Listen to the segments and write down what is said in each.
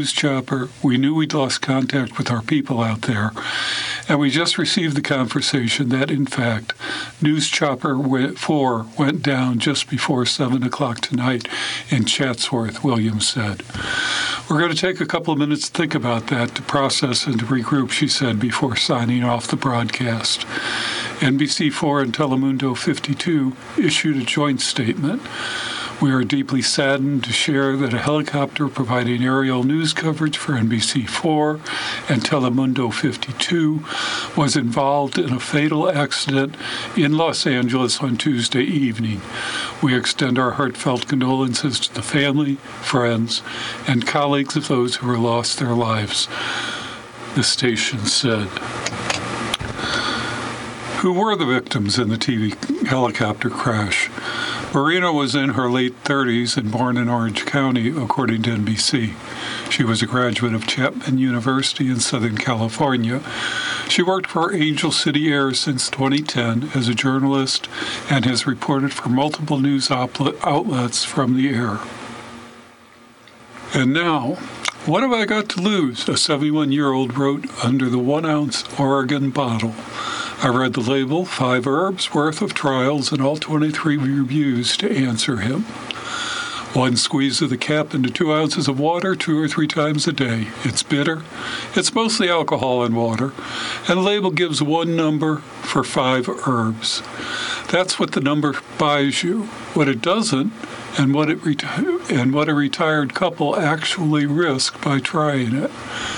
News Chopper. We knew we'd lost contact with our people out there, and we just received the confirmation that, in fact, News Chopper 4 went down just before 7 o'clock tonight in Chatsworth, Williams said. We're going to take a couple of minutes to think about that, to process and to regroup, she said, before signing off the broadcast. NBC4 and Telemundo 52 issued a joint statement. We are deeply saddened to share that a helicopter providing aerial news coverage for NBC4 and Telemundo 52 was involved in a fatal accident in Los Angeles on Tuesday evening. We extend our heartfelt condolences to the family, friends, and colleagues of those who have lost their lives, the station said. Who were the victims in the TV helicopter crash? Marina was in her late 30s and born in Orange County, according to NBC. She was a graduate of Chapman University in Southern California. She worked for Angel City Air since 2010 as a journalist and has reported for multiple news outlets from the air. And now, what have I got to lose? A 71-year-old wrote under the 1-ounce Oregon bottle. I read the label, 5 herbs worth of trials and all 23 reviews to answer him. 1 squeeze of the cap into 2 ounces of water 2 or 3 times a day. It's bitter. It's mostly alcohol and water. And the label gives 1 number for 5 herbs. That's what the number buys you. What it doesn't, and what a retired couple actually risk by trying it.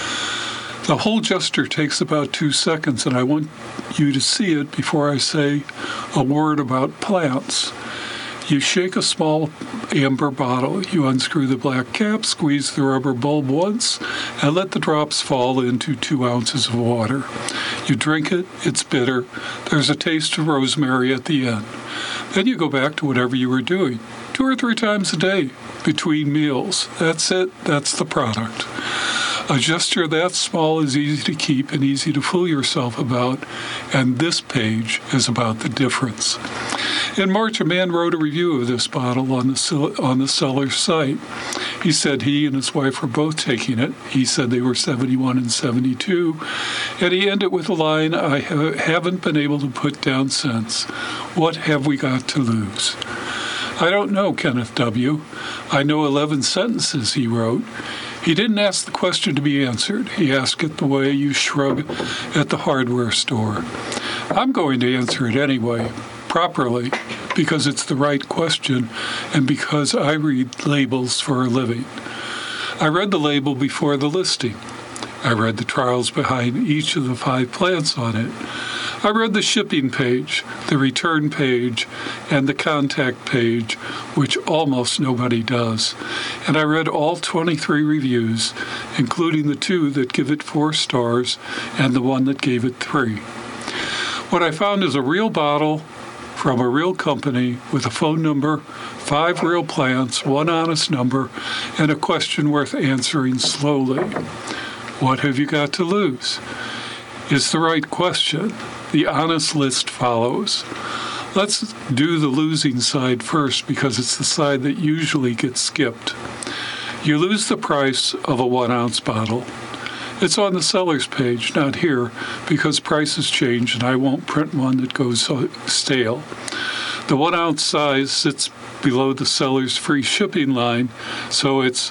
The whole gesture takes about 2 seconds, and I want you to see it before I say a word about plants. You shake a small amber bottle. You unscrew the black cap, squeeze the rubber bulb once, and let the drops fall into 2 ounces of water. You drink it. It's bitter. There's a taste of rosemary at the end. Then you go back to whatever you were doing, 2 or 3 times a day, between meals. That's it. That's the product. A gesture that small is easy to keep and easy to fool yourself about, and this page is about the difference. In March, a man wrote a review of this bottle on the seller's site. He said he and his wife were both taking it. He said they were 71 and 72, and he ended with a line, I haven't been able to put down since. What have we got to lose? I don't know, Kenneth W. I know 11 sentences, he wrote. He didn't ask the question to be answered. He asked it the way you shrug at the hardware store. I'm going to answer it anyway, properly, because it's the right question and because I read labels for a living. I read the label before the listing. I read the trials behind each of the 5 plants on it. I read the shipping page, the return page, and the contact page, which almost nobody does. And I read all 23 reviews, including the 2 that give it 4 stars and the 1 that gave it 3. What I found is a real bottle from a real company with a phone number, 5 real plants, 1 honest number, and a question worth answering slowly. What have you got to lose? It's the right question. The honest list follows. Let's do the losing side first because it's the side that usually gets skipped. You lose the price of a 1-ounce bottle. It's on the seller's page, not here, because prices change and I won't print one that goes stale. The 1-ounce size sits below the seller's free shipping line, so it's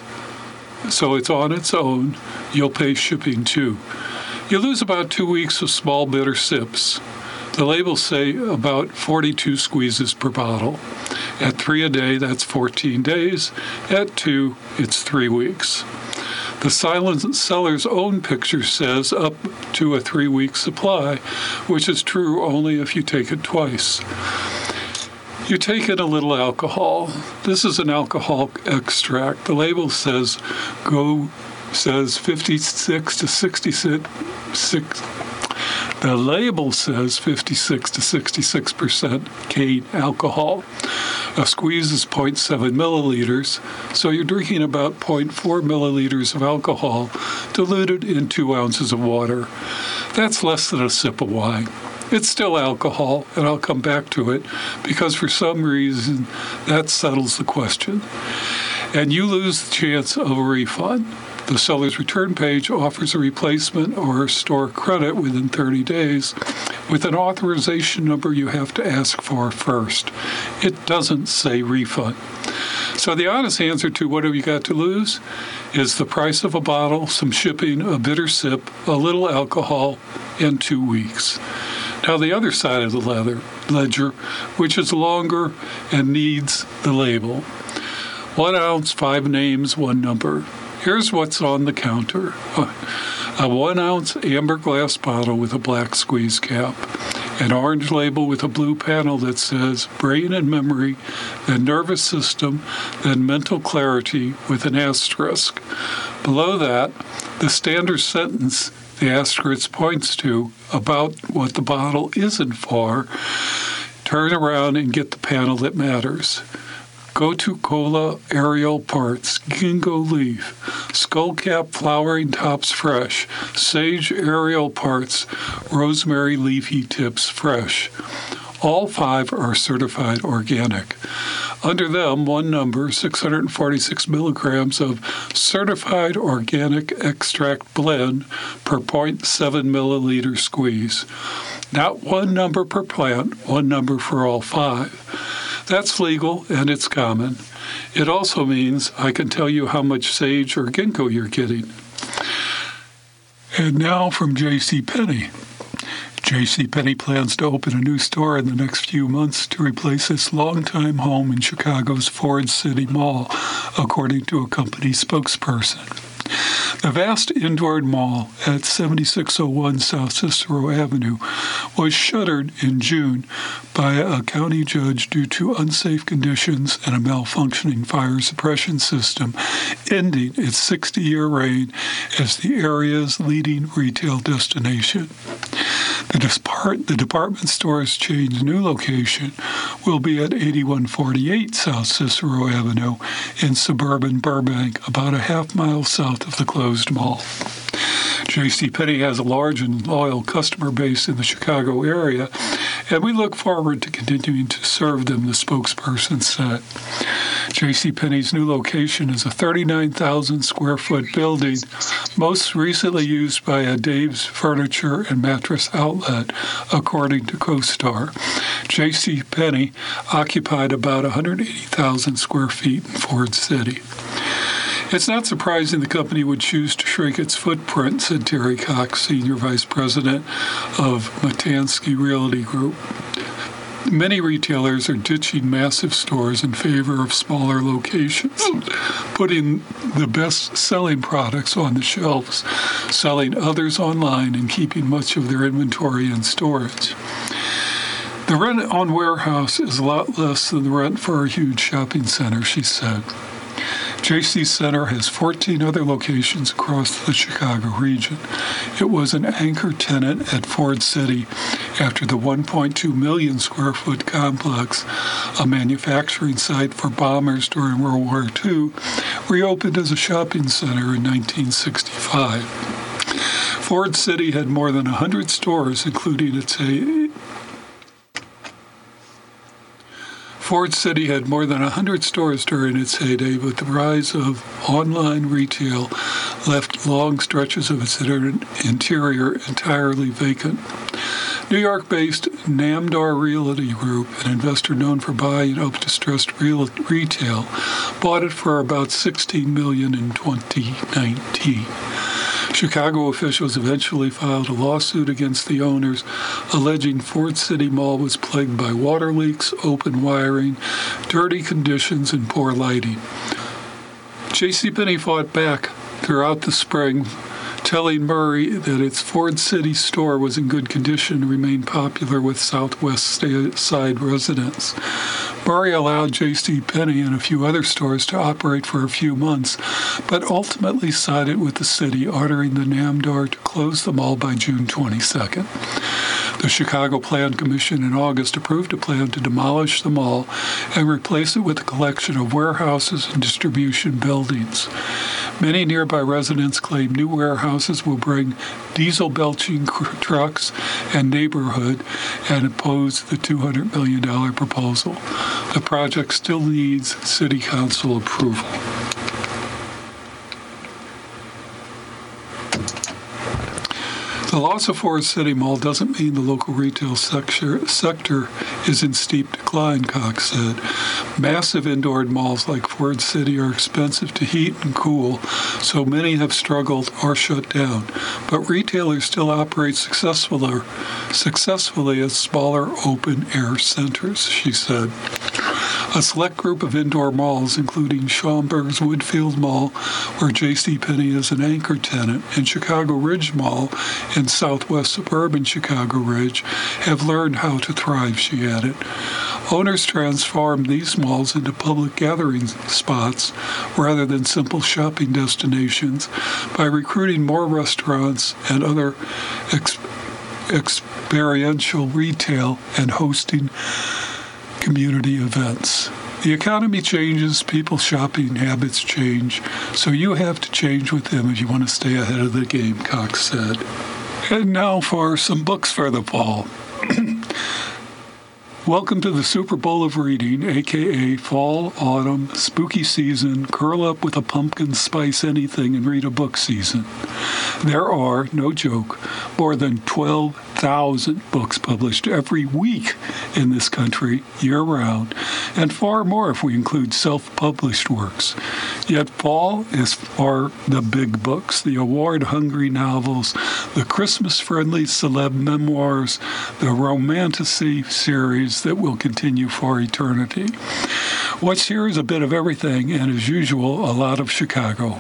on its own. You'll pay shipping too. You lose about 2 weeks of small bitter sips. The labels say about 42 squeezes per bottle. At 3 a day, that's 14 days. At 2, it's 3 weeks. The silent seller's own picture says up to a 3-week supply, which is true only if you take it twice. You take in a little alcohol. This is an alcohol extract. The label says 56 to 66. The label says 56 to 66% cane alcohol. A squeeze is 0.7 milliliters, so you're drinking about 0.4 milliliters of alcohol diluted in 2 ounces of water. That's less than a sip of wine. It's still alcohol, and I'll come back to it, because for some reason that settles the question. And you lose the chance of a refund. The seller's return page offers a replacement or store credit within 30 days with an authorization number you have to ask for first. It doesn't say refund. So the honest answer to what have you got to lose is the price of a bottle, some shipping, a bitter sip, a little alcohol, and 2 weeks. Now the other side of the ledger, which is longer and needs the label. 1 ounce, 5 names, 1 number. Here's what's on the counter. A 1 ounce amber glass bottle with a black squeeze cap. An orange label with a blue panel that says brain and memory, then nervous system, then mental clarity with an asterisk. Below that, the standard sentence the asterisk points to about what the bottle isn't for. Turn around and get the panel that matters. Gotu Kola Aerial Parts, Ginkgo Leaf, Skullcap Flowering Tops Fresh, Sage Aerial Parts, Rosemary Leafy Tips Fresh. All 5 are certified organic. Under them, 1 number, 646 milligrams of certified organic extract blend per 0.7 milliliter squeeze. Not 1 number per plant, 1 number for all 5. That's legal and it's common. It also means I can tell you how much sage or ginkgo you're getting. And now from JCPenney. JCPenney plans to open a new store in the next few months to replace its longtime home in Chicago's Ford City Mall, according to a company spokesperson. The vast indoor mall at 7601 South Cicero Avenue was shuttered in June by a county judge due to unsafe conditions and a malfunctioning fire suppression system, ending its 60-year reign as the area's leading retail destination. The department store's changed new location will be at 8148 South Cicero Avenue in suburban Burbank, about a half-mile south of the closed mall. JCPenney has a large and loyal customer base in the Chicago area, and we look forward to continuing to serve them, the spokesperson said. JCPenney's new location is a 39,000 square foot building, most recently used by a Dave's Furniture and Mattress Outlet, according to CoStar. JCPenney occupied about 180,000 square feet in Ford City. It's not surprising the company would choose to shrink its footprint, said Terry Cox, Senior Vice President of Matansky Realty Group. Many retailers are ditching massive stores in favor of smaller locations, putting the best-selling products on the shelves, selling others online, and keeping much of their inventory in storage. The rent on warehouse is a lot less than the rent for a huge shopping center, she said. JC Center has 14 other locations across the Chicago region. It was an anchor tenant at Ford City after the 1.2 million square foot complex, a manufacturing site for bombers during World War II, reopened as a shopping center in 1965. Ford City had more than 100 stores, including its Ford City had more than 100 stores during its heyday, but the rise of online retail left long stretches of its interior entirely vacant. New York-based Namdar Realty Group, an investor known for buying up distressed retail, bought it for about $16 million in 2019. Chicago officials eventually filed a lawsuit against the owners, alleging Ford City Mall was plagued by water leaks, open wiring, dirty conditions, and poor lighting. JCPenney fought back throughout the spring, telling Murray that its Ford City store was in good condition and remained popular with Southwest Side residents. Murray allowed JCPenney and a few other stores to operate for a few months, but ultimately sided with the city, ordering the Namdar to close the mall by June 22nd. The Chicago Plan Commission in August approved a plan to demolish the mall and replace it with a collection of warehouses and distribution buildings. Many nearby residents claim new warehouses will bring diesel-belching trucks and neighborhood and oppose the $200 million proposal. The project still needs City Council approval. The loss of Forest City Mall doesn't mean the local retail sector is in steep decline, Cox said. Massive indoor malls like Forest City are expensive to heat and cool, so many have struggled or shut down. But retailers still operate successfully as smaller open-air centers, she said. A select group of indoor malls, including Schaumburg's Woodfield Mall, where JCPenney is an anchor tenant, and Chicago Ridge Mall in southwest suburban Chicago Ridge, have learned how to thrive, she added. Owners transformed these malls into public gathering spots rather than simple shopping destinations by recruiting more restaurants and other experiential retail and hosting community events. The economy changes, people's shopping habits change, so you have to change with them if you want to stay ahead of the game, Cox said. And now for some books for the fall. Welcome to the Super Bowl of reading, aka fall, autumn, spooky season, curl up with a pumpkin spice anything and read a book season. There are, no joke, more than 12,000 books published every week in this country, year-round, and far more if we include self-published works. Yet fall is for the big books, the award-hungry novels, the Christmas-friendly celeb memoirs, the romantasy series that will continue for eternity. What's here is a bit of everything, and as usual, a lot of Chicago.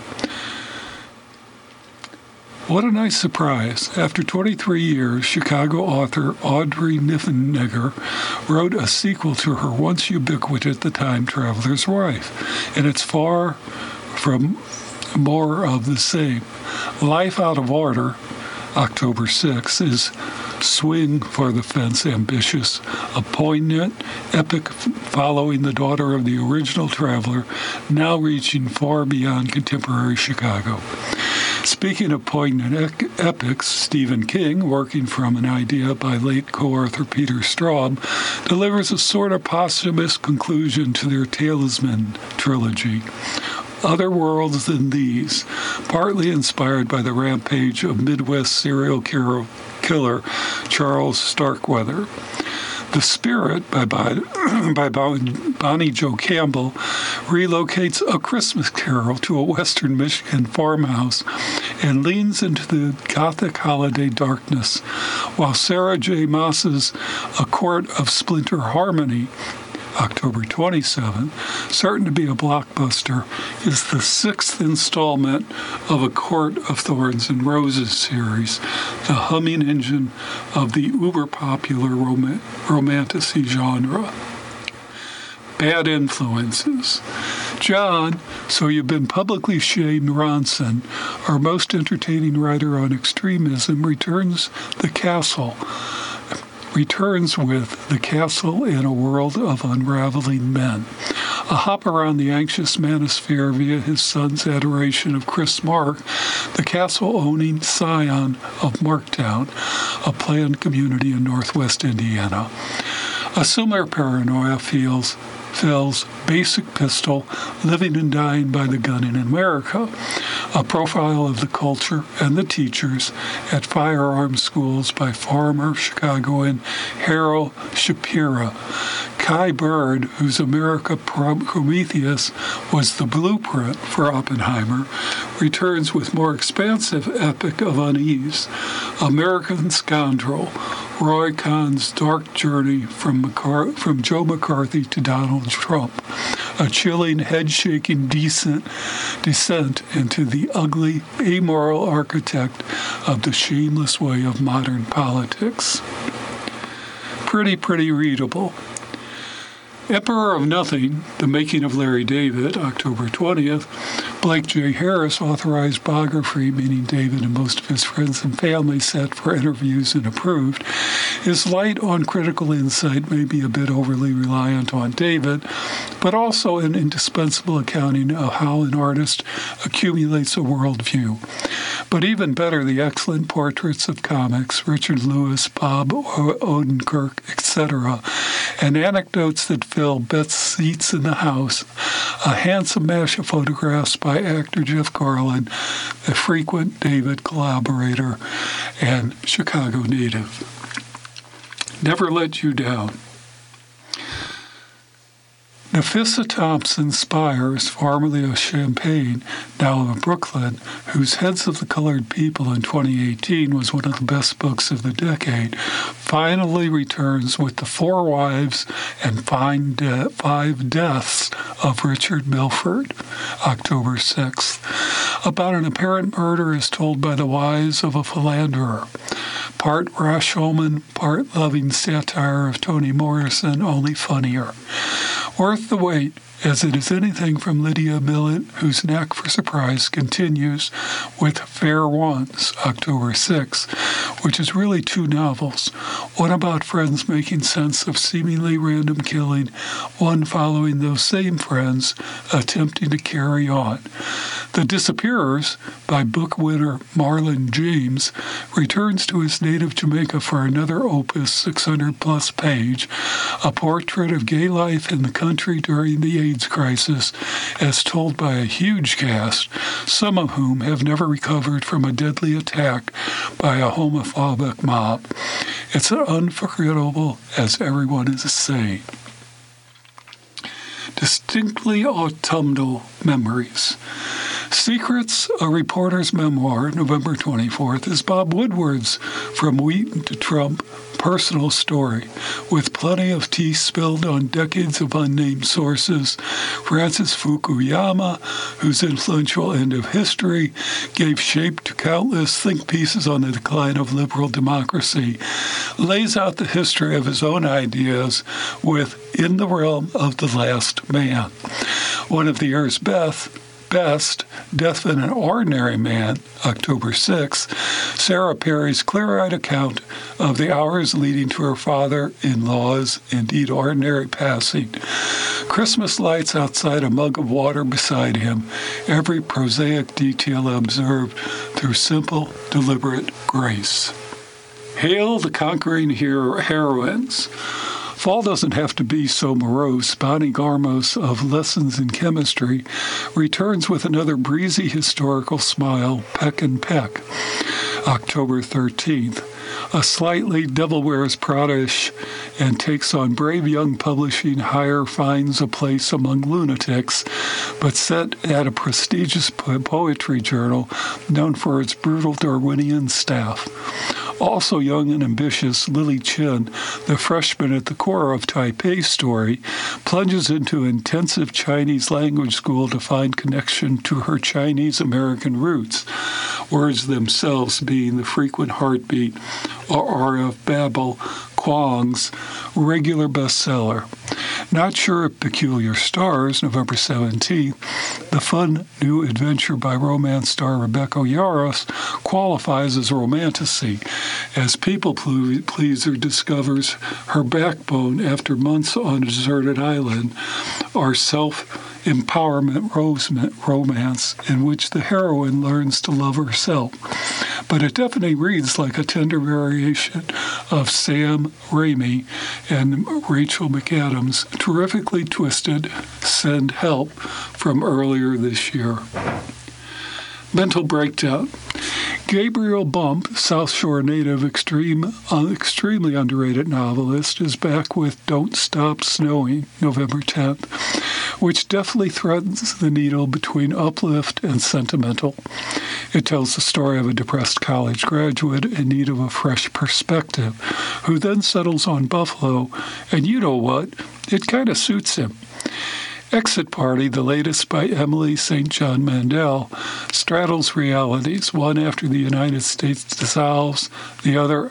What a nice surprise. After 23 years, Chicago author Audrey Niffenegger wrote a sequel to her once ubiquitous The Time Traveler's Wife, and it's far from more of the same. Life Out of Order, October 6, is swing for the fence ambitious, a poignant epic following the daughter of the original traveler, now reaching far beyond contemporary Chicago. Speaking of poignant epics, Stephen King, working from an idea by late co-author Peter Straub, delivers a sort of posthumous conclusion to their Talisman trilogy. Other Worlds Than These, partly inspired by the rampage of Midwest serial killer Charles Starkweather. The Spirit, by Bonnie Jo Campbell, relocates A Christmas Carol to a western Michigan farmhouse and leans into the Gothic holiday darkness, while Sarah J. Maas's A Court of Splinter Harmony, October 27th, certain to be a blockbuster, is the sixth installment of A Court of Thorns and Roses series, the humming engine of the uber-popular romantasy genre. Bad Influences. John, So You've Been Publicly Shamed Ronson, our most entertaining writer on extremism, returns with The Castle in a World of Unraveling Men. A hop around the anxious manosphere via his son's adoration of Chris Mark, the castle-owning scion of Marktown, a planned community in northwest Indiana. A similar paranoia fills Basic Pistol, Living and Dying by the Gun in America, a profile of the culture and the teachers at firearms schools by former Chicagoan Harold Shapira. Kai Bird, whose America Prometheus was the blueprint for Oppenheimer, returns with more expansive epic of unease, American Scoundrel, Roy Kahn's dark journey from Joe McCarthy to Donald Trump, a chilling, head-shaking descent into the ugly, amoral architect of the shameless way of modern politics. Pretty readable. Emperor of Nothing, The Making of Larry David, October 20th, Blake J. Harris authorized biography, meaning David and most of his friends and family set for interviews and approved. His light on critical insight may be a bit overly reliant on David, but also an indispensable accounting of how an artist accumulates a worldview. But even better, the excellent portraits of comics, Richard Lewis, Bob Odenkirk, etc., and anecdotes that fill best seats in the house, a handsome mash of photographs by actor Jeff Garlin, a frequent David collaborator, and Chicago native. Never Let You Down. Nafissa Thompson Spires, formerly of Champaign, now of Brooklyn, whose Heads of the Colored People in 2018 was one of the best books of the decade, finally returns with The Four Wives and Five Deaths of Richard Milford, October 6th, about an apparent murder as told by the wives of a philanderer. Part Rashomon, part loving satire of Toni Morrison, only funnier. Worth the wait, as it is anything from Lydia Millett, whose knack for surprise continues with Fair Ones, October 6, which is really two novels, one about friends making sense of seemingly random killing, one following those same friends attempting to carry on. The Disappearers, by book winner Marlon James, returns to his native Jamaica for another opus 600-plus page, a portrait of gay life in the country during the AIDS crisis, as told by a huge cast, some of whom have never recovered from a deadly attack by a homophobic mob. It's unforgettable, as everyone is saying. Distinctly Autumnal Memories. Secrets, a Reporter's Memoir, November 24th, is Bob Woodward's From Wheaton to Trump personal story, with plenty of tea spilled on decades of unnamed sources. Francis Fukuyama, whose influential End of History gave shape to countless think pieces on the decline of liberal democracy, lays out the history of his own ideas with In the Realm of the Last Man. One of the year's best, Death in an Ordinary Man, October 6, Sarah Perry's clear-eyed account of the hours leading to her father-in-law's indeed ordinary passing. Christmas lights outside, a mug of water beside him, every prosaic detail observed through simple, deliberate grace. Hail the conquering heroines. Fall doesn't have to be so morose. Bonnie Garmos of Lessons in Chemistry returns with another breezy historical smile, Peck and Peck, October 13th. A slightly Devil Wears Prada-ish and takes on brave young publishing hire finds a place among lunatics, but set at a prestigious poetry journal known for its brutal Darwinian staff. Also young and ambitious, Lily Chen, the freshman at the core of Taipei's story, plunges into intensive Chinese language school to find connection to her Chinese-American roots, words themselves being the frequent heartbeat of Babel Kwong's regular bestseller. Not Sure of Peculiar Stars, November 17th, the fun new adventure by romance star Rebecca Yarros qualifies as romantasy, as people pleaser discovers her backbone after months on a deserted island, or self-empowerment romance in which the heroine learns to love herself. But it definitely reads like a tender variation of Sam Raimi and Rachel McAdams' terrifically twisted Send Help from earlier this year. Mental Breakdown. Gabriel Bump, South Shore native, extremely underrated novelist, is back with Don't Stop Snowing, November 10th, which deftly threads the needle between uplift and sentimental. It tells the story of a depressed college graduate in need of a fresh perspective, who then settles on Buffalo, and you know what? It kind of suits him. Exit Party, the latest by Emily St. John Mandel, straddles realities, one after the United States dissolves, the other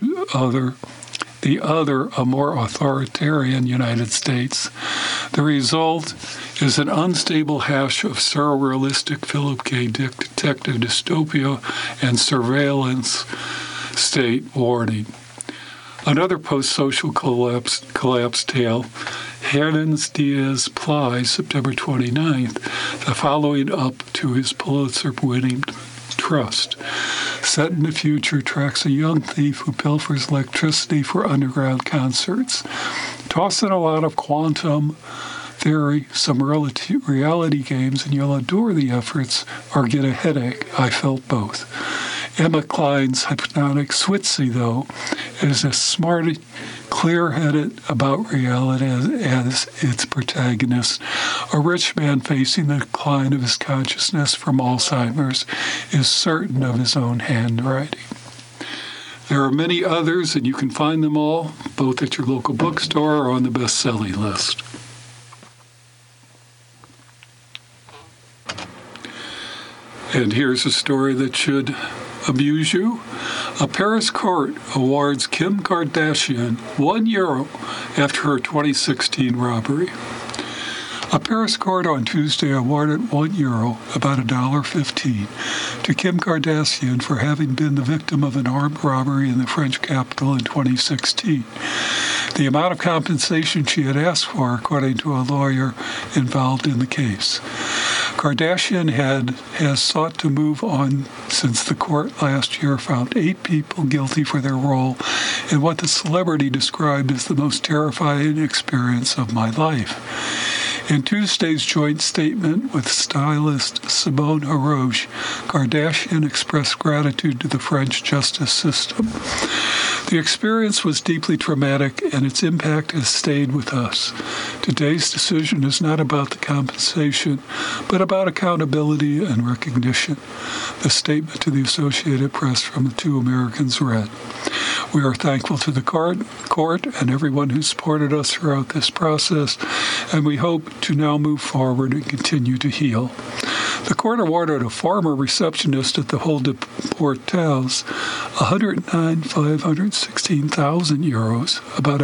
a more authoritarian United States. The result is an unstable hash of surrealistic Philip K. Dick detective dystopia and surveillance state warning. Another post-social collapse tale, Hernán Diaz Ply, September 29th, the following up to his Pulitzer-winning Trust. Set in the future, tracks a young thief who pilfers electricity for underground concerts. Toss in a lot of quantum theory, some reality games, and you'll adore the efforts or get a headache. I felt both. Emma Klein's hypnotic Switzy, though, is as smart, clear-headed about reality as its protagonist. A rich man facing the decline of his consciousness from Alzheimer's is certain of his own handwriting. There are many others, and you can find them all both at your local bookstore or on the best-selling list. And here's a story that should amuse you. A Paris court awards Kim Kardashian €1 after her 2016 robbery. A Paris court on Tuesday awarded €1, about $1.15, to Kim Kardashian for having been the victim of an armed robbery in the French capital in 2016. The amount of compensation she had asked for, according to a lawyer involved in the case. Kardashian has sought to move on since the court last year found 8 people guilty for their role in what the celebrity described as the most terrifying experience of my life. In Tuesday's joint statement with stylist Simone Haroche, Kardashian expressed gratitude to the French justice system. The experience was deeply traumatic, and its impact has stayed with us. Today's decision is not about the compensation, but about accountability and recognition, the statement to the Associated Press from the 2 Americans read. We are thankful to the court and everyone who supported us throughout this process, and we hope to now move forward and continue to heal. The court awarded a former receptionist at the Hall des Portels €109,516,000, about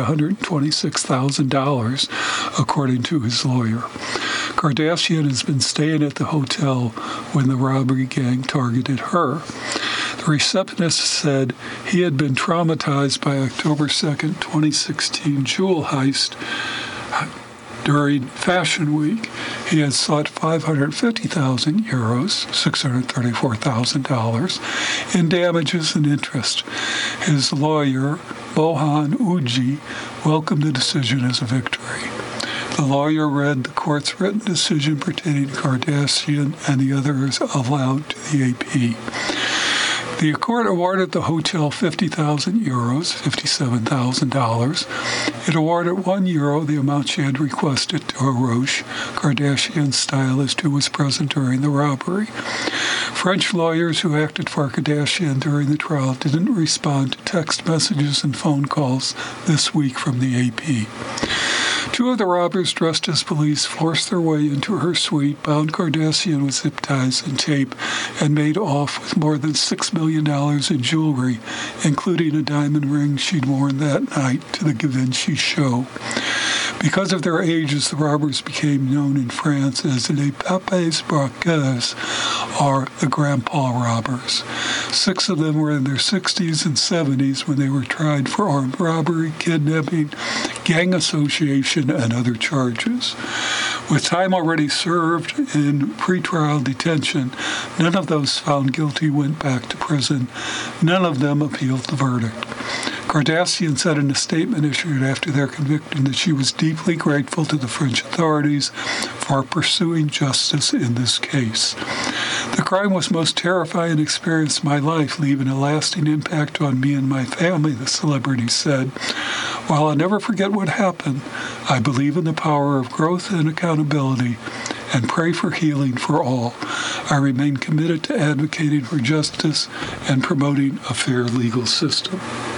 $126,000, according to his lawyer. Kardashian has been staying at the hotel when the robbery gang targeted her. The receptionist said he had been traumatized by October 2nd, 2016 jewel heist during Fashion Week. He had sought €550,000, $634,000, in damages and interest. His lawyer, Mohan Uji, welcomed the decision as a victory. The lawyer read the court's written decision pertaining to Kardashian and the others aloud to the AP. The court awarded the hotel €50,000, $57,000. It awarded €1, the amount she had requested, to Haroche, Kardashian's stylist who was present during the robbery. French lawyers who acted for Kardashian during the trial didn't respond to text messages and phone calls this week from the AP. 2 of the robbers dressed as police forced their way into her suite, bound Kardashian with zip ties and tape, and made off with more than $6 million in jewelry, including a diamond ring she'd worn that night to the Givenchy show. Because of their ages, the robbers became known in France as les papes braqueurs, or the grandpa robbers. 6 of them were in their 60s and 70s when they were tried for armed robbery, kidnapping, gang association, and other charges. With time already served in pretrial detention, none of those found guilty went back to prison. None of them appealed the verdict. Kardashian said in a statement issued after their conviction that she was deeply grateful to the French authorities for pursuing justice in this case. The crime was the most terrifying experience of my life, leaving a lasting impact on me and my family, the celebrity said. While I'll never forget what happened, I believe in the power of growth and accountability and pray for healing for all. I remain committed to advocating for justice and promoting a fair legal system.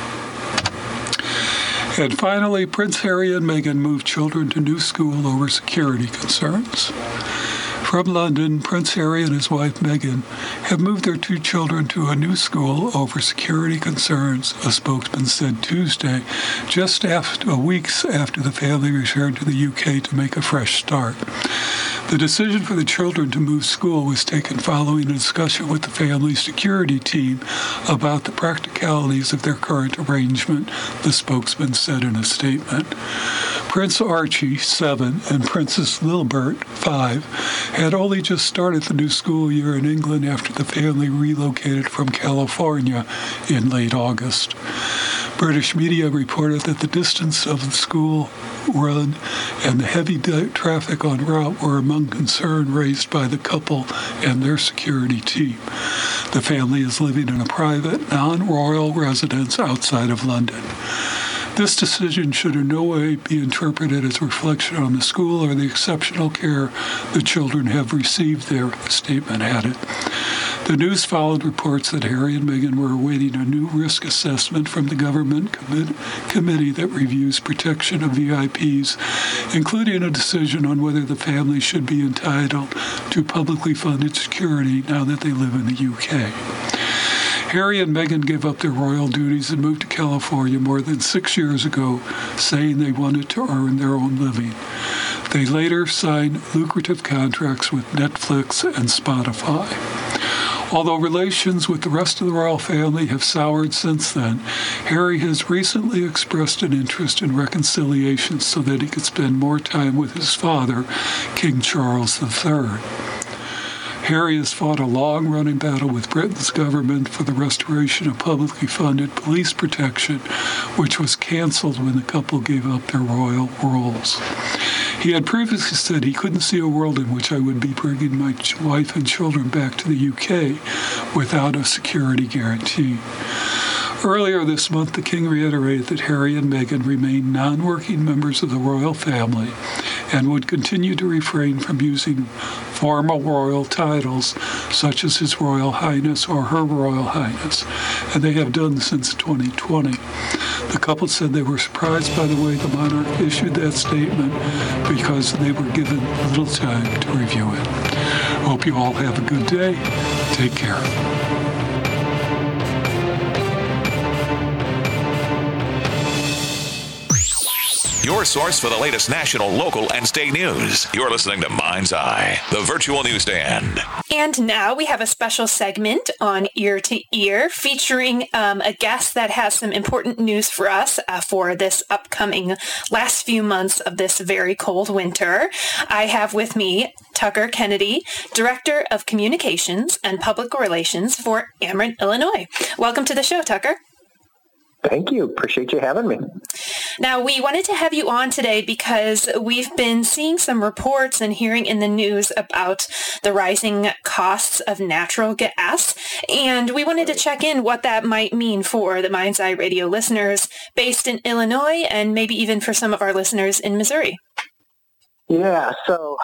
And finally, Prince Harry and Meghan moved children to new school over security concerns. From London, Prince Harry and his wife Meghan have moved their 2 children to a new school over security concerns, a spokesman said Tuesday, just weeks after the family returned to the UK to make a fresh start. The decision for the children to move school was taken following a discussion with the family's security team about the practicalities of their current arrangement, the spokesman said in a statement. Prince Archie, 7, and Princess Lilibet, 5, had only just started the new school year in England after the family relocated from California in late August. British media reported that the distance of the school run and the heavy traffic en route were among concern raised by the couple and their security team. The family is living in a private, non-royal residence outside of London. This decision should in no way be interpreted as a reflection on the school or the exceptional care the children have received there, the statement added. The news followed reports that Harry and Meghan were awaiting a new risk assessment from the government committee that reviews protection of VIPs, including a decision on whether the family should be entitled to publicly funded security now that they live in the UK. Harry and Meghan gave up their royal duties and moved to California more than 6 years ago, saying they wanted to earn their own living. They later signed lucrative contracts with Netflix and Spotify. Although relations with the rest of the royal family have soured since then, Harry has recently expressed an interest in reconciliation so that he could spend more time with his father, King Charles III. Harry has fought a long-running battle with Britain's government for the restoration of publicly funded police protection, which was canceled when the couple gave up their royal roles. He had previously said he couldn't see a world in which I would be bringing my wife and children back to the UK without a security guarantee. Earlier this month, the King reiterated that Harry and Meghan remain non-working members of the royal family and would continue to refrain from using formal royal titles such as His Royal Highness or Her Royal Highness, and they have done since 2020. The couple said they were surprised by the way the monarch issued that statement because they were given little time to review it. Hope you all have a good day. Take care. Your source for the latest national, local, and state news. You're listening to Mind's Eye, the virtual newsstand. And now we have a special segment on Ear to Ear featuring a guest that has some important news for us for this upcoming last few months of this very cold winter. I have with me Tucker Kennedy, Director of Communications and Public Relations for Ameren, Illinois. Welcome to the show, Tucker. Thank you. Appreciate you having me. Now, we wanted to have you on today because we've been seeing some reports and hearing in the news about the rising costs of natural gas, and we wanted to check in what that might mean for the Mind's Eye Radio listeners based in Illinois and maybe even for some of our listeners in Missouri. Yeah, so,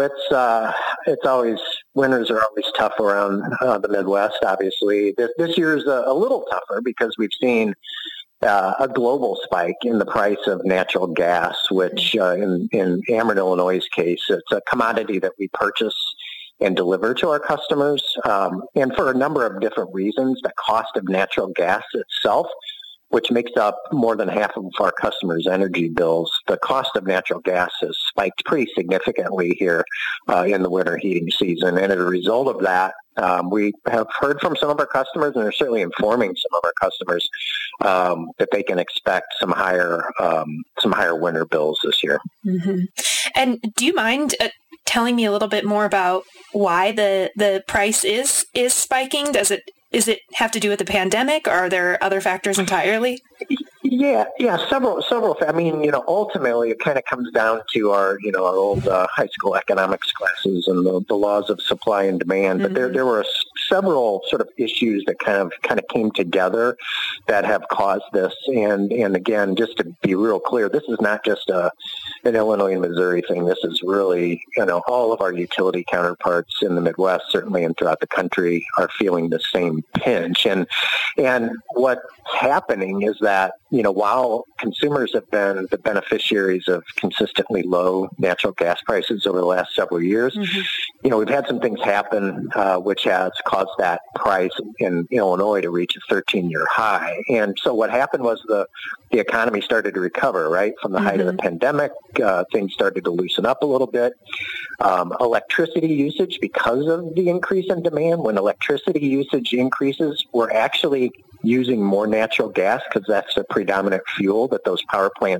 it's always, winters are always tough around the Midwest, obviously. This year's a little tougher because we've seen a global spike in the price of natural gas, which in Ameren, Illinois' case, it's a commodity that we purchase and deliver to our customers. And for a number of different reasons, the cost of natural gas itself, which makes up more than half of our customers' energy bills, the cost of natural gas has spiked pretty significantly here in the winter heating season. And as a result of that, we have heard from some of our customers, and they're certainly informing some of our customers that they can expect some higher winter bills this year. Mm-hmm. And do you mind telling me a little bit more about why the price is spiking? Does it have to do with the pandemic, or are there other factors entirely? Yeah, several. I mean, ultimately it kind of comes down to our old high school economics classes and the laws of supply and demand. But there were several sort of issues that kind of came together that have caused this. And again, just to be real clear, this is not just an Illinois and Missouri thing. This is really, all of our utility counterparts in the Midwest, certainly and throughout the country, are feeling the same pinch. And what's happening is that, while consumers have been the beneficiaries of consistently low natural gas prices over the last several years, we've had some things happen which has caused that price in Illinois to reach a 13-year high. And so what happened was the economy started to recover, right? From the height of the pandemic, things started to loosen up a little bit. Electricity usage, because of the increase in demand, when electricity usage increases, we're actually using more natural gas because that's the predominant fuel that those power plants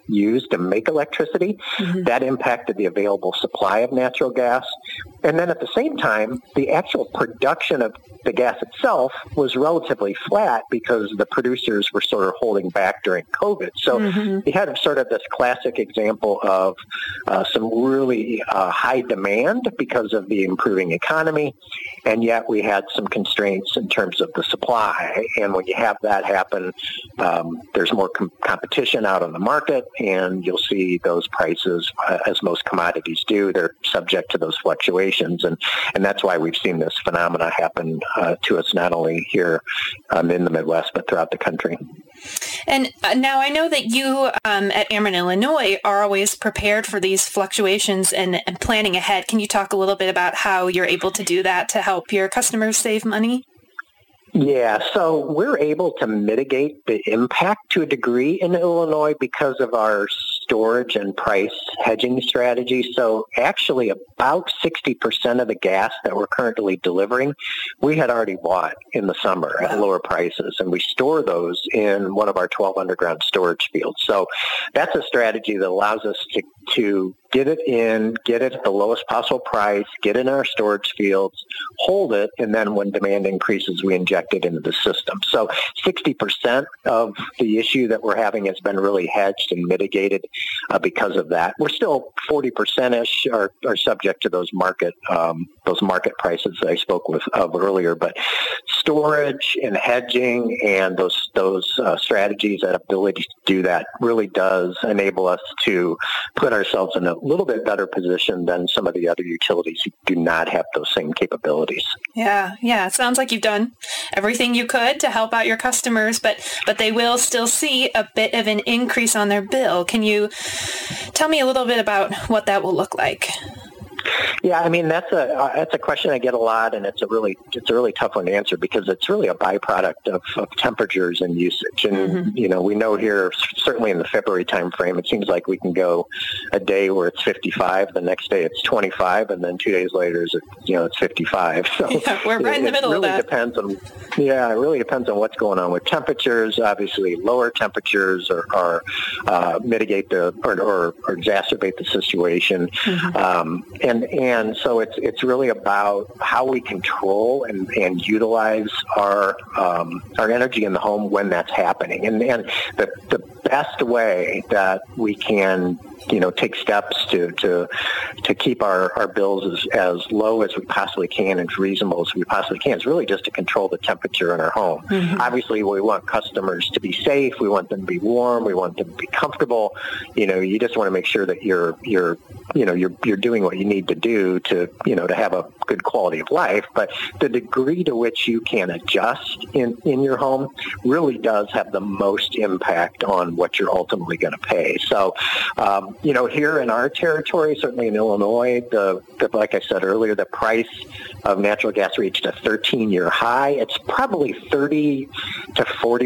used to make electricity. That impacted the available supply of natural gas. And then at the same time, the actual production of the gas itself was relatively flat because the producers were sort of holding back during COVID. So you had sort of this classic example of some really high demand because of the improving economy, and yet we had some constraints in terms of the supply. And when you have that happen, there's more competition out on the market, and you'll see those prices, as most commodities do, they're subject to those fluctuations. And that's why we've seen this phenomena happen to us not only here in the Midwest, but throughout the country. And now I know that you at Ameren, Illinois, are always prepared for these fluctuations and planning ahead. Can you talk a little bit about how you're able to do that to help your customers save money? Yeah, so we're able to mitigate the impact to a degree in Illinois because of our storage and price hedging strategy. So actually about 60% of the gas that we're currently delivering, we had already bought in the summer at lower prices, and we store those in one of our 12 underground storage fields. So that's a strategy that allows us to get it at the lowest possible price, get in our storage fields, hold it, and then when demand increases, we inject it into the system. So 60% of the issue that we're having has been really hedged and mitigated because of that. We're still 40%-ish are subject to those market prices that I spoke of earlier. But storage and hedging and those strategies, that ability to do that really does enable us to put ourselves in a little bit better position than some of the other utilities who do not have those same capabilities. Yeah. It sounds like you've done everything you could to help out your customers, but they will still see a bit of an increase on their bill. Can you tell me a little bit about what that will look like? Yeah, I mean, that's a question I get a lot, and it's a really tough one to answer because it's really a byproduct of temperatures and usage. And we know here, certainly in the February timeframe, it seems like we can go a day where it's 55, the next day it's 25, and then 2 days later it's 55. So we're right in the middle of that. It really depends on what's going on with temperatures. Obviously, lower temperatures are mitigate or exacerbate the situation. And so it's really about how we control and utilize our energy in the home when that's happening. And the best way that we can take steps to keep our bills as low as we possibly can and as reasonable as we possibly can is really just to control the temperature in our home. Obviously, we want customers to be safe. We want them to be warm. We want them to be comfortable. You just want to make sure that you're doing what you need to do to have a good quality of life. But the degree to which you can adjust in your home really does have the most impact on what you're ultimately going to pay. So, here in our territory, certainly in Illinois, like I said earlier, the price of natural gas reached a 13-year high. It's probably 30 to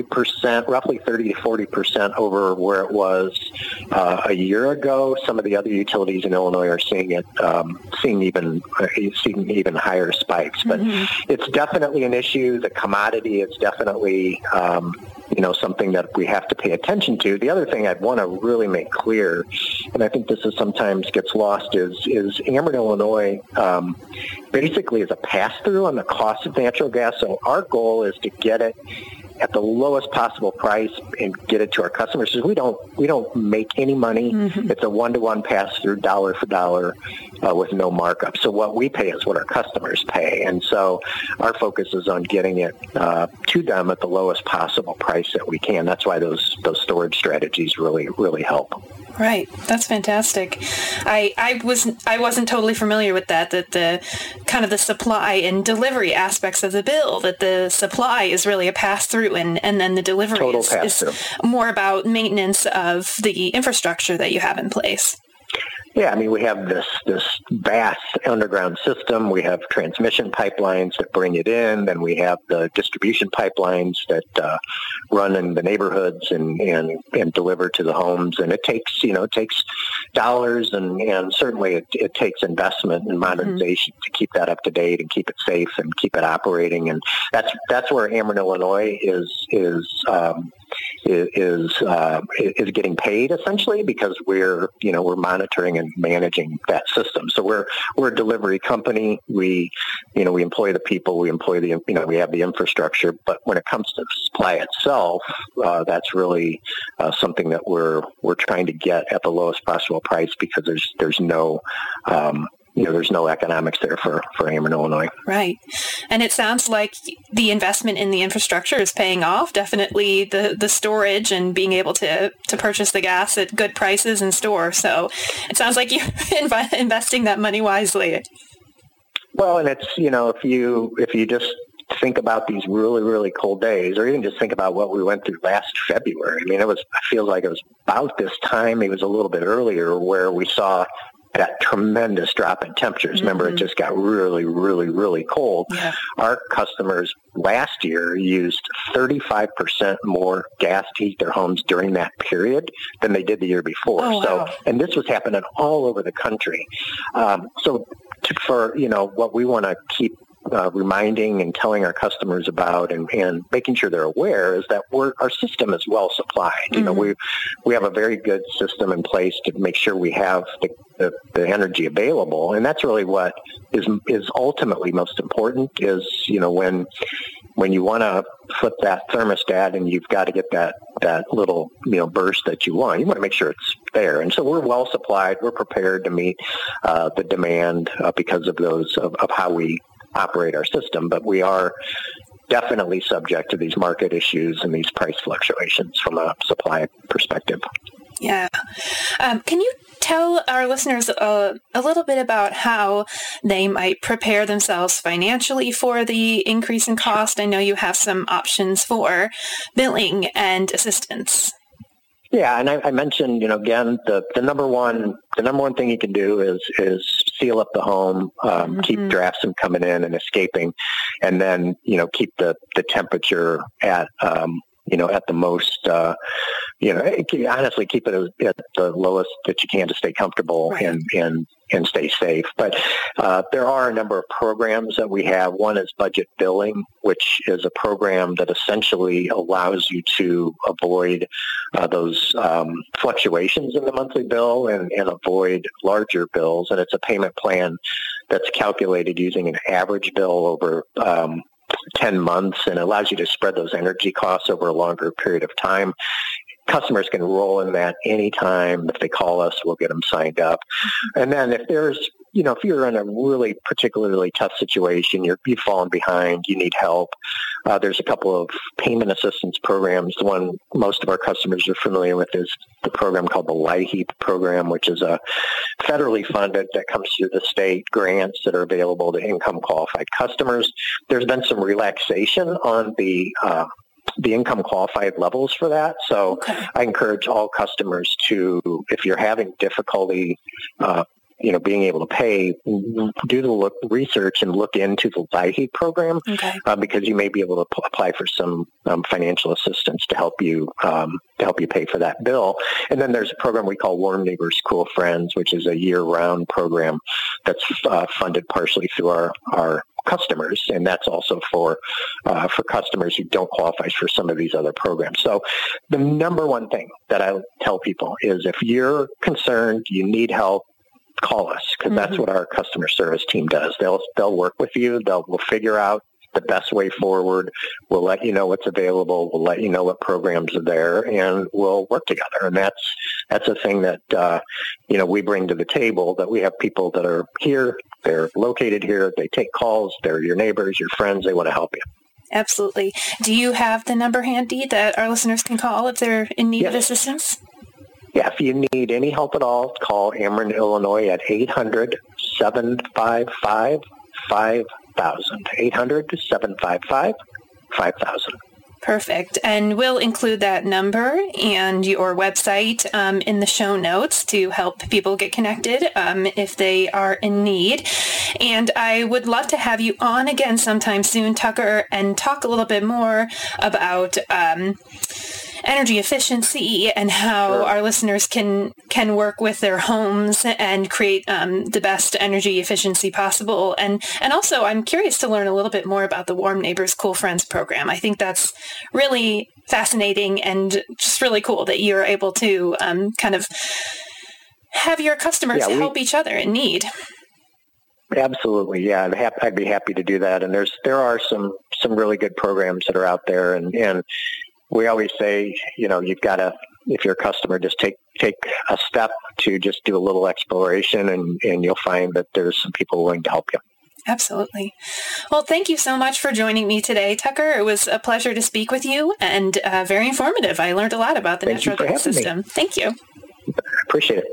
40% over where it was a year ago. Some of the other utilities in Illinois are seeing even higher spikes. But it's definitely an issue. The commodity is definitely something that we have to pay attention to. The other thing I'd want to really make clear, and I think this sometimes gets lost, is Ameren, Illinois basically is a pass-through on the cost of natural gas. So our goal is to get it at the lowest possible price and get it to our customers. So we don't make any money. It's a one-to-one pass-through, dollar for dollar, with no markup. So what we pay is what our customers pay. And so our focus is on getting it to them at the lowest possible price that we can. That's why those storage strategies really, really help. Right. That's fantastic. I wasn't totally familiar with that the kind of the supply and delivery aspects of the bill, that the supply is really a pass-through and then the delivery is more about maintenance of the infrastructure that you have in place. Yeah, I mean, we have this vast underground system. We have transmission pipelines that bring it in. Then we have the distribution pipelines that run in the neighborhoods and deliver to the homes. And it takes dollars and certainly it takes investment and modernization to keep that up to date and keep it safe and keep it operating. And that's where Ameren, Illinois is is getting paid essentially because we're monitoring and managing that system. So we're a delivery company. We employ the people, we employ we have the infrastructure, but when it comes to the supply itself, that's really something that we're trying to get at the lowest possible price because there's no there's no economics there for Ameren, Illinois. Right. And it sounds like the investment in the infrastructure is paying off. Definitely the storage and being able to purchase the gas at good prices and store. So it sounds like you're investing that money wisely. Well, and it's, if you just think about these really, really cold days, or even just think about what we went through last February. I mean, I feel like it was about this time, it was a little bit earlier, where we saw that tremendous drop in temperatures. Mm-hmm. Remember, it just got really, really, really cold. Yeah. Our customers last year used 35% more gas to heat their homes during that period than they did the year before. Oh, wow. And this was happening all over the country. For what we want to keep reminding and telling our customers about and making sure they're aware is that our system is well supplied. Mm-hmm. We have a very good system in place to make sure we have the energy available, and that's really what is ultimately most important. Is when you want to flip that thermostat and you've got to get that little burst that you want to make sure it's there. And so we're well supplied. We're prepared to meet the demand because of how we operate our system, but we are definitely subject to these market issues and these price fluctuations from a supply perspective. Yeah. Can you tell our listeners a little bit about how they might prepare themselves financially for the increase in cost? I know you have some options for billing and assistance. Yeah, and I mentioned, again, the number one thing you can do is seal up the home, mm-hmm. keep drafts from coming in and escaping, and then keep the temperature at the most. Honestly, keep it at the lowest that you can to stay comfortable. Right. and stay safe. But there are a number of programs that we have. One is budget billing, which is a program that essentially allows you to avoid those fluctuations in the monthly bill and avoid larger bills. And it's a payment plan that's calculated using an average bill over 10 months and allows you to spread those energy costs over a longer period of time. Customers can roll in that anytime. If they call us, we'll get them signed up. And then if you're in a really particularly tough situation, you've fallen behind, you need help, there's a couple of payment assistance programs. The one most of our customers are familiar with is the program called the LIHEAP program, which is a federally funded that comes through the state grants that are available to income qualified customers. There's been some relaxation on the income qualified levels for that. So okay. I encourage all customers to, if you're having difficulty, being able to pay, do the research and look into the LIHEAP program, okay. Because you may be able to apply for some financial assistance to help you pay for that bill. And then there's a program we call Warm Neighbors, Cool Friends, which is a year-round program that's funded partially through our customers, and that's also for customers who don't qualify for some of these other programs. So the number one thing that I tell people is if you're concerned, you need help, call us, because mm-hmm. that's what our customer service team does. They'll work with you. We'll figure out the best way forward. We'll let you know what's available. We'll let you know what programs are there, and we'll work together. And that's a thing that we bring to the table, that we have people that are here, they're located here, they take calls, they're your neighbors, your friends, they want to help you. Absolutely. Do you have the number handy that our listeners can call if they're in need Yes. of assistance? Yeah, if you need any help at all, call Ameren, Illinois at 800-755-5000. 800-755-5000. Perfect. And we'll include that number and your website in the show notes to help people get connected if they are in need. And I would love to have you on again sometime soon, Tucker, and talk a little bit more about energy efficiency and how our listeners can work with their homes and create the best energy efficiency possible. And also, I'm curious to learn a little bit more about the Warm Neighbors, Cool Friends program. I think that's really fascinating and just really cool that you're able to kind of have your customers help each other in need. Absolutely, yeah. I'd be happy to do that. And there are some really good programs that are out there, and we always say, you've got to, if you're a customer, just take a step to just do a little exploration, and you'll find that there's some people willing to help you. Absolutely. Well, thank you so much for joining me today, Tucker. It was a pleasure to speak with you and very informative. I learned a lot about the natural gas system. Thank you. Appreciate it.